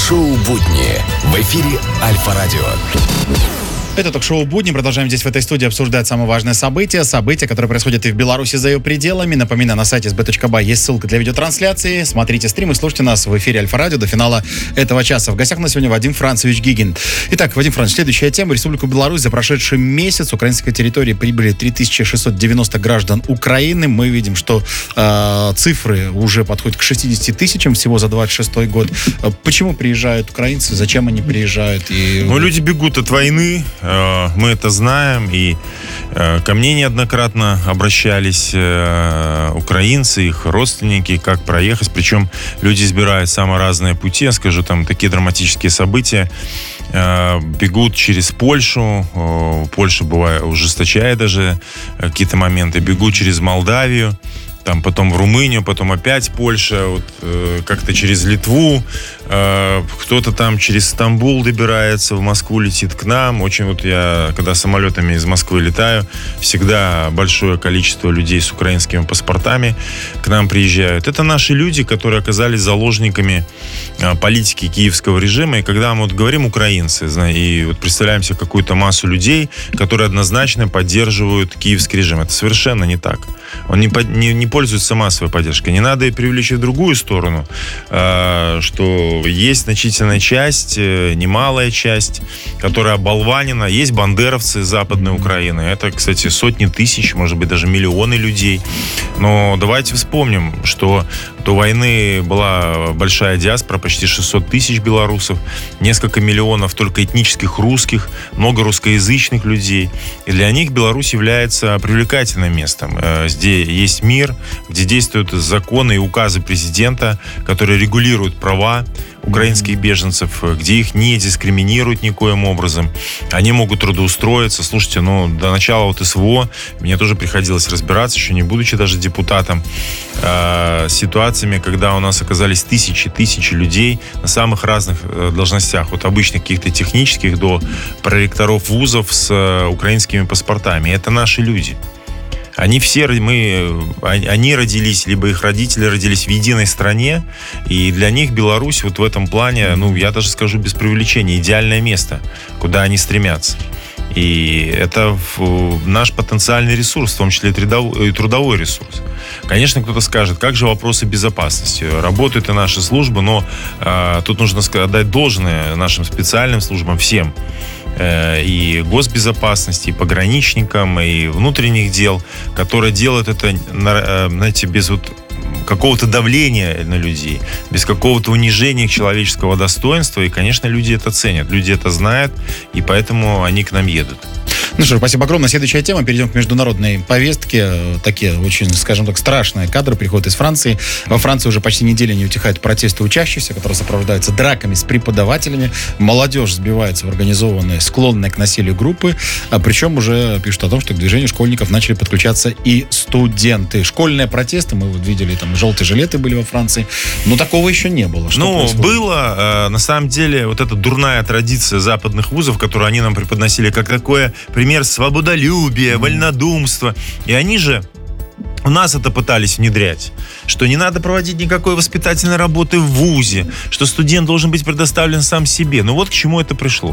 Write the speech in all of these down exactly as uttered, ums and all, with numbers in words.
Ток-шоу «Будни» в эфире Альфа-радио. Это ток-шоу «Будни». Продолжаем здесь в этой студии обсуждать самые важные события. События, которые происходят и в Беларуси за ее пределами. Напоминаю, на сайте эс би точка бай есть ссылка для видеотрансляции. Смотрите стрим и слушайте нас в эфире Альфа-радио до финала этого часа. В гостях у нас сегодня Вадим Францевич Гигин. Итак, Вадим Францевич, следующая тема. В Республику Беларусь за прошедший месяц с украинской территории прибыли три тысячи шестьсот девяносто граждан Украины. Мы видим, что э, цифры уже подходят к шестидесяти тысячам всего за двадцать шестой год. Почему приезжают украинцы? Зачем они приезжают? И... Ну, люди бегут от войны. Мы это знаем, и ко мне неоднократно обращались украинцы, их родственники, как проехать. Причем люди избирают самые разные пути. Я скажу, там такие драматические события. Бегут через Польшу. Польша бывает ужесточает даже какие-то моменты. Бегут через Молдавию. Там потом в Румынию, потом опять Польша, вот, э, как-то через Литву, э, кто-то там через Стамбул добирается, в Москву летит к нам. Очень вот я, когда самолетами из Москвы летаю, всегда большое количество людей с украинскими паспортами к нам приезжают. Это наши люди, которые оказались заложниками э, политики киевского режима. И когда мы вот говорим украинцы, и вот представляем себе какую-то массу людей, которые однозначно поддерживают киевский режим. Это совершенно не так. Он не, не, не пользуется массовой поддержкой. Не надо и привлечь в другую сторону, что есть значительная часть, немалая часть, которая оболванена. Есть бандеровцы Западной Украины. Это, кстати, сотни тысяч, может быть, даже миллионы людей. Но давайте вспомним, что до войны была большая диаспора, почти шестьсот тысяч белорусов, несколько миллионов только этнических русских, много русскоязычных людей. И для них Беларусь является привлекательным местом. Где есть мир, где действуют законы и указы президента, которые регулируют права украинских беженцев, где их не дискриминируют никоим образом. Они могут трудоустроиться. Слушайте, ну, до начала вот СВО мне тоже приходилось разбираться, еще не будучи даже депутатом, э, с ситуациями, когда у нас оказались тысячи-тысячи людей на самых разных э, должностях, от обычных каких-то технических до проректоров вузов с э, украинскими паспортами. Это наши люди. Они все, мы, они родились, либо их родители родились в единой стране, и для них Беларусь вот в этом плане, ну, я даже скажу без преувеличения, идеальное место, куда они стремятся. И это наш потенциальный ресурс, в том числе и трудовой ресурс. Конечно, кто-то скажет, как же вопросы безопасности? Работают и наши службы, но э, тут нужно отдать должное нашим специальным службам, всем. Э, и госбезопасности, и пограничникам, и внутренних дел, которые делают это, знаете, без вот какого-то давления на людей, без какого-то унижения человеческого достоинства. И, конечно, люди это ценят, люди это знают, и поэтому они к нам едут. Ну что ж, спасибо огромное. Следующая тема. Перейдем к международной повестке. Такие очень, скажем так, страшные кадры приходят из Франции. Во Франции уже почти неделю не утихают протесты учащихся, которые сопровождаются драками с преподавателями. Молодежь сбивается в организованные, склонные к насилию группы. А причем уже пишут о том, что к движению школьников начали подключаться и студенты. Школьные протесты, мы вот видели, там желтые жилеты были во Франции. Но такого еще не было. Что ну, происходит? было. На самом деле, вот эта дурная традиция западных вузов, которую они нам преподносили, как такое пример свободолюбия, вольнодумства. И они же у нас это пытались внедрять, что не надо проводить никакой воспитательной работы в вузе, что студент должен быть предоставлен сам себе. Но вот к чему это пришло.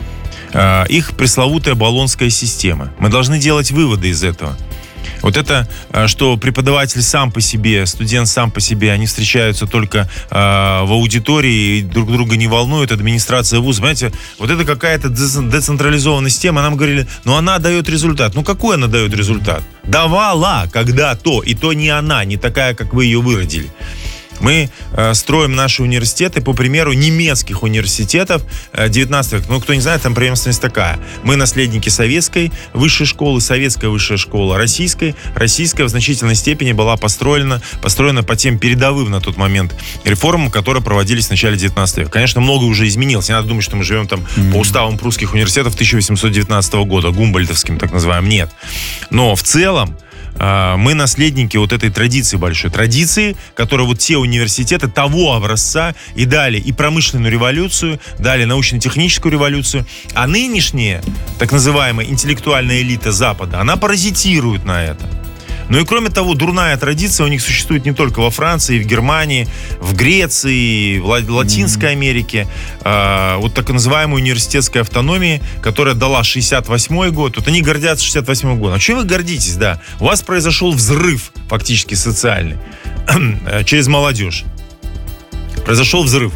Их пресловутая болонская система. Мы должны делать выводы из этого. Вот это, что преподаватель сам по себе, студент сам по себе, они встречаются только э, в аудитории и друг друга не волнуют, администрация вуза. Понимаете, вот это какая-то децентрализованная система. Нам говорили, ну она дает результат. Ну какой она дает результат? Давала когда-то, и то не она, не такая, как вы ее выродили. Мы э, строим наши университеты по примеру немецких университетов э, девятнадцатого века. Ну, кто не знает, там преемственность такая. Мы наследники советской высшей школы, советская высшая школа российской. Российская в значительной степени была построена, построена по тем передовым на тот момент реформам, которые проводились в начале девятнадцатого века. Конечно, многое уже изменилось. Не надо думать, что мы живем там mm-hmm. по уставам прусских университетов тысяча восемьсот девятнадцатого года, гумбольдтовским так называемым. Нет. Но в целом мы наследники вот этой традиции большой. Традиции, которые вот те университеты того образца и дали и промышленную революцию, дали научно-техническую революцию. А нынешняя, так называемая интеллектуальная элита Запада, она паразитирует на этом. Ну и кроме того, дурная традиция у них существует не только во Франции, в Германии, в Греции, в Латинской Америке. Э, вот так называемой университетской автономии, которая дала шестьдесят восьмой год. Вот они гордятся шестьдесят восьмым годом. А чем вы гордитесь, да? У вас произошел взрыв фактически социальный через молодежь. Произошел взрыв.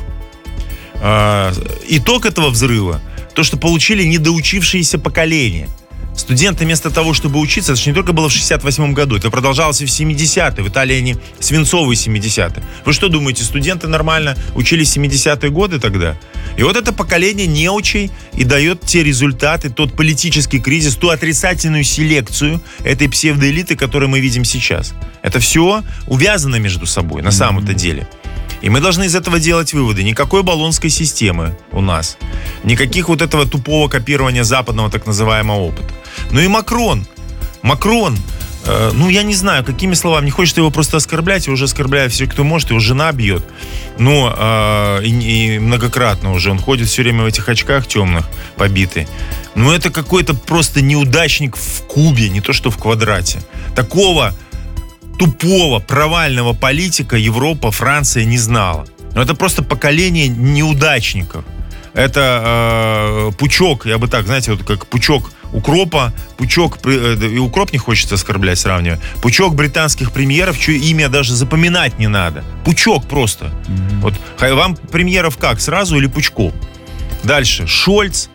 Э, итог этого взрыва — то, что получили недоучившиеся поколения. Студенты вместо того, чтобы учиться, это же не только было в шестьдесят восьмом году, это продолжалось и в семидесятые. В Италии они свинцовые семидесятые. Вы что думаете, студенты нормально учились в семидесятые годы тогда? И вот это поколение неучей и дает те результаты, тот политический кризис, ту отрицательную селекцию этой псевдоэлиты, которую мы видим сейчас. Это все увязано между собой на самом-то деле. И мы должны из этого делать выводы. Никакой болонской системы у нас. Никаких вот этого тупого копирования западного так называемого опыта. Ну и Макрон. Макрон, э, ну я не знаю, какими словами. Не хочется его просто оскорблять. Его уже оскорбляет все, кто может. Его жена бьет. Но э, и, и многократно уже. Он ходит все время в этих очках темных, побитый. Ну это какой-то просто неудачник в кубе, не то что в квадрате. Такого тупого, провального политика Европа, Франция не знала. Но это просто поколение неудачников. Это э, пучок, я бы так, знаете, вот как пучок укропа, пучок, и укроп не хочется оскорблять, сравнивая, пучок британских премьеров, чье имя даже запоминать не надо. Пучок просто. Mm-hmm. Вот вам премьеров как, сразу или пучком? Дальше. Шольц,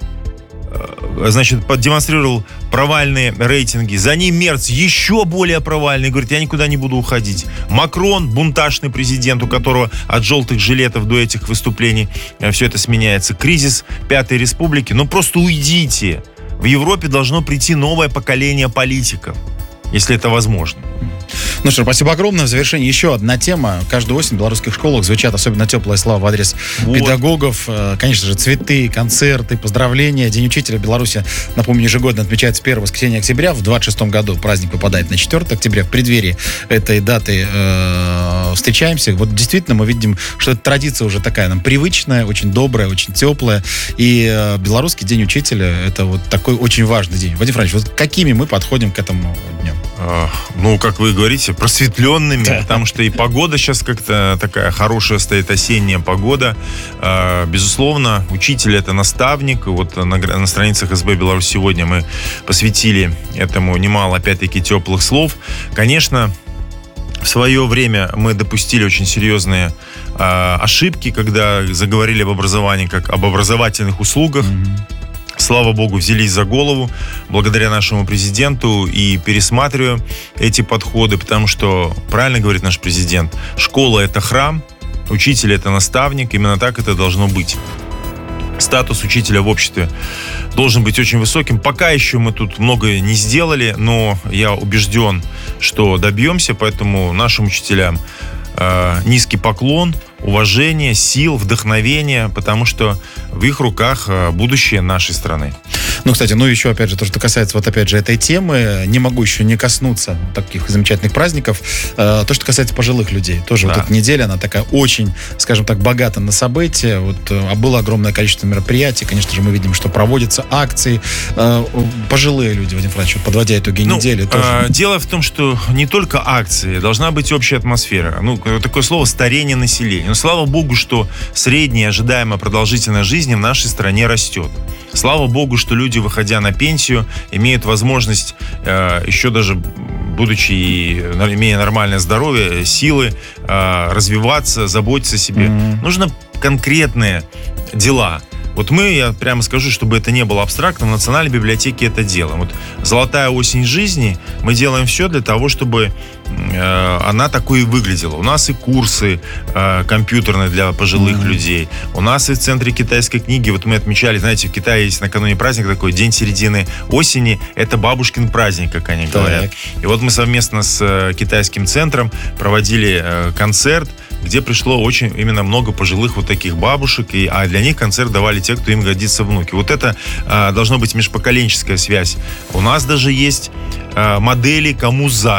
значит, продемонстрировал провальные рейтинги. За ним Мерц еще более провальный. Говорит, я никуда не буду уходить. Макрон, бунтажный президент, у которого от желтых жилетов до этих выступлений все это сменяется. Кризис Пятой Республики. Ну просто уйдите. В Европе должно прийти новое поколение политиков, если это возможно. Ну что, спасибо огромное. В завершении еще одна тема. Каждую осень в белорусских школах звучат особенно теплые слова в адрес вот. педагогов. Конечно же, цветы, концерты, поздравления. День учителя в Беларуси, напомню, ежегодно отмечается первое воскресенье октября. В двадцать шестом году праздник выпадает на четвёртое октября. В преддверии этой даты э, встречаемся. Вот действительно мы видим, что эта традиция уже такая нам привычная, очень добрая, очень теплая. И э, белорусский день учителя — это вот такой очень важный день. Вадим Францович, вот какими мы подходим к этому дню? Ну, как вы говорите, просветленными, да. Потому что и погода сейчас как-то такая хорошая стоит, осенняя погода. Безусловно, учитель — это наставник. Вот на, на страницах эс бэ Беларусь сегодня мы посвятили этому немало, опять-таки, теплых слов. Конечно, в свое время мы допустили очень серьезные э, ошибки, когда заговорили об образовании как об образовательных услугах. Mm-hmm. Слава богу, взялись за голову благодаря нашему президенту и пересматриваем эти подходы, потому что, правильно говорит наш президент, школа — это храм, учитель — это наставник, именно так это должно быть. Статус учителя в обществе должен быть очень высоким. Пока еще мы тут многое не сделали, но я убежден, что добьемся, поэтому нашим учителям э, низкий поклон, уважение, сил, вдохновение, потому что в их руках будущее нашей страны. Ну, кстати, ну еще, опять же, то, что касается вот, опять же, этой темы, не могу еще не коснуться таких замечательных праздников. Э, то, что касается пожилых людей. Тоже да. Вот эта неделя, она такая очень, скажем так, богата на события. Вот, а было огромное количество мероприятий. Конечно же, мы видим, что проводятся акции. Э, пожилые люди, Вадим Францович, подводя итоги ну, недели. Тоже... Э, дело в том, что не только акции, должна быть общая атмосфера. Ну, такое слово — старение населения. Но слава богу, что средняя ожидаемая продолжительность жизни в нашей стране растет. Слава богу, что люди, выходя на пенсию, имеют возможность, э, еще даже будучи и имея нормальное здоровье, силы э, развиваться, заботиться о себе. Mm-hmm. Нужно конкретные дела. Вот мы, я прямо скажу, чтобы это не было абстрактно, в Национальной библиотеке это делаем. Вот «Золотая осень жизни» мы делаем все для того, чтобы э, она такой и выглядела. У нас и курсы э, компьютерные для пожилых mm-hmm. людей. У нас и в Центре китайской книги, вот мы отмечали, знаете, в Китае есть накануне праздник такой, день середины осени, это бабушкин праздник, как они так. говорят. И вот мы совместно с э, китайским центром проводили э, концерт, где пришло очень именно много пожилых вот таких бабушек, и, а для них концерт давали те, кто им годится внуки. Вот это а, должна быть межпоколенческая связь. У нас даже есть а, модели «Кому за»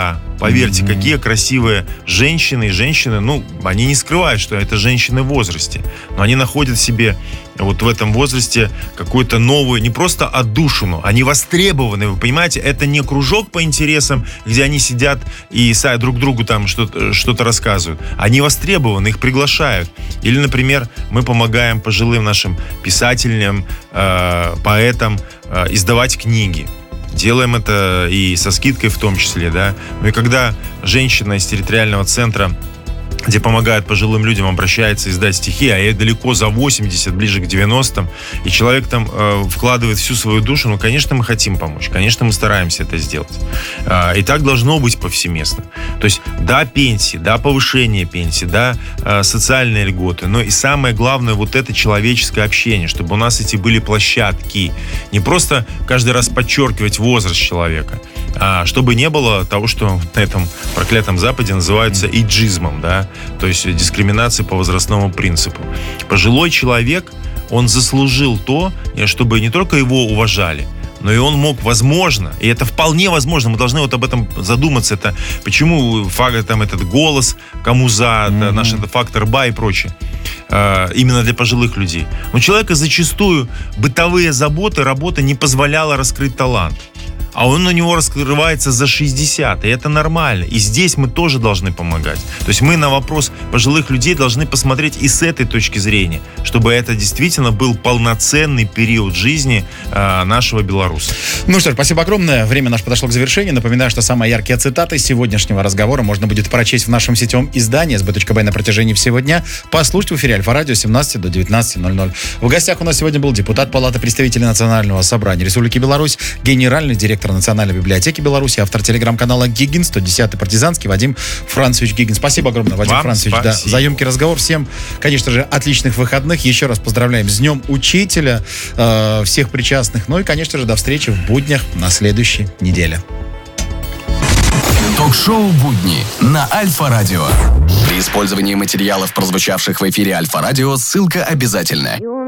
Поверьте, Mm-hmm. какие красивые женщины и женщины, ну, они не скрывают, что это женщины в возрасте, но они находят себе вот в этом возрасте какую-то новую, не просто отдушину, они востребованы, вы понимаете, это не кружок по интересам, где они сидят и друг другу там что-то, что-то рассказывают. Они востребованы, их приглашают. Или, например, мы помогаем пожилым нашим писателям, э, поэтам э, издавать книги. Делаем это и со скидкой в том числе, да. Ну и когда женщина из территориального центра, где помогают пожилым людям, обращается издать стихи, а ей далеко за восемьдесят, ближе к девяностым, и человек там э, вкладывает всю свою душу, ну, конечно, мы хотим помочь, конечно, мы стараемся это сделать. Э, и так должно быть повсеместно. То есть, да, пенсии, да, повышение пенсии, да, э, социальные льготы, но и самое главное, вот это человеческое общение, чтобы у нас эти были площадки. Не просто каждый раз подчеркивать возраст человека, а чтобы не было того, что на этом проклятом Западе называется эйджизмом, да, то есть дискриминация по возрастному принципу. Пожилой человек, он заслужил то, чтобы не только его уважали, но и он мог, возможно, и это вполне возможно, мы должны вот об этом задуматься, это почему фактор, там, этот голос, кому за, mm-hmm. наш это фактор ба и прочее, э, именно для пожилых людей. У человека зачастую бытовые заботы, работа не позволяла раскрыть талант. А он у него раскрывается за шестьдесят, и это нормально. И здесь мы тоже должны помогать. То есть мы на вопрос пожилых людей должны посмотреть и с этой точки зрения, чтобы это действительно был полноценный период жизни э, нашего белоруса. Ну что ж, спасибо огромное. Время наше подошло к завершению. Напоминаю, что самые яркие цитаты сегодняшнего разговора можно будет прочесть в нашем сетевом издании эс бэ точка бай на протяжении всего дня. Послушать в эфире Альфа-радио с семнадцати до девятнадцати ноль ноль. В гостях у нас сегодня был депутат Палаты представителей Национального собрания Республики Беларусь, генеральный директор Национальной библиотеки Беларуси, автор телеграм-канала Гиггинс, сто десятый партизанский Вадим Францевич Гиггинс. Спасибо огромное, Вадим Вам Францевич, да, за емкий разговор. Всем, конечно же, отличных выходных. Еще раз поздравляем с Днем Учителя, э, всех причастных. Ну и, конечно же, до встречи в буднях на следующей неделе. Ток-шоу «Будни» на Альфа-радио. При использовании материалов, прозвучавших в эфире Альфа-радио, ссылка обязательна.